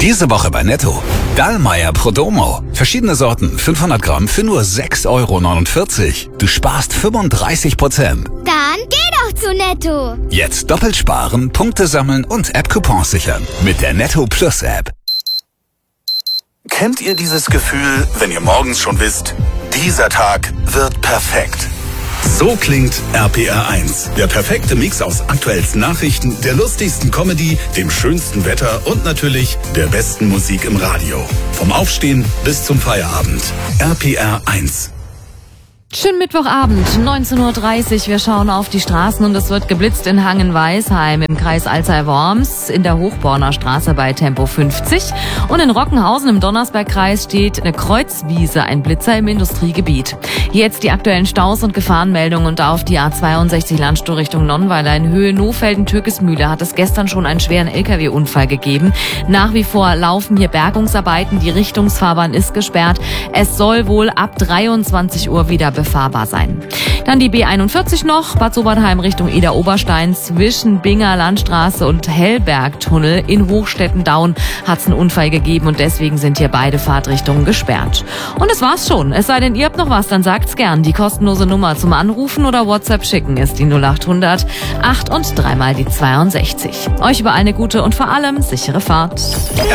Diese Woche bei Netto. Dallmayr Prodomo. Verschiedene Sorten, 500 Gramm für nur 6,49 €. Du sparst 35%. Dann geh doch zu Netto. Jetzt doppelt sparen, Punkte sammeln und App-Coupons sichern. Mit der Netto Plus App. Kennt ihr dieses Gefühl, wenn ihr morgens schon wisst, dieser Tag wird perfekt? So klingt RPR1. Der perfekte Mix aus aktuellsten Nachrichten, der lustigsten Comedy, dem schönsten Wetter und natürlich der besten Musik im Radio. Vom Aufstehen bis zum Feierabend. RPR1. Schönen Mittwochabend, 19:30 Uhr. Wir schauen auf die Straßen und es wird geblitzt in Hangen-Weisheim im Kreis Alzey-Worms, in der Hochborner Straße bei Tempo 50. Und in Rockenhausen im Donnersbergkreis steht eine Kreuzwiese, ein Blitzer im Industriegebiet. Jetzt die aktuellen Staus und Gefahrenmeldungen und auf die A62 Landstuhl Richtung Nonnweiler in Höhe Nohfelden-Türkesmühle hat es gestern schon einen schweren LKW-Unfall gegeben. Nach wie vor laufen hier Bergungsarbeiten, die Richtungsfahrbahn ist gesperrt. Es soll wohl ab 23 Uhr wieder befahrbar sein. Dann die B41 noch, Bad Sobernheim Richtung Ida-Oberstein, zwischen Binger Landstraße und Hellbergtunnel in Hochstetten-Daun hat es einen Unfall gegeben und deswegen sind hier beide Fahrtrichtungen gesperrt. Und das war's schon. Es sei denn, ihr habt noch was, dann sagt's gern. Die kostenlose Nummer zum Anrufen oder WhatsApp schicken ist die 0800 8 und 3 mal die 62. Euch über eine gute und vor allem sichere Fahrt.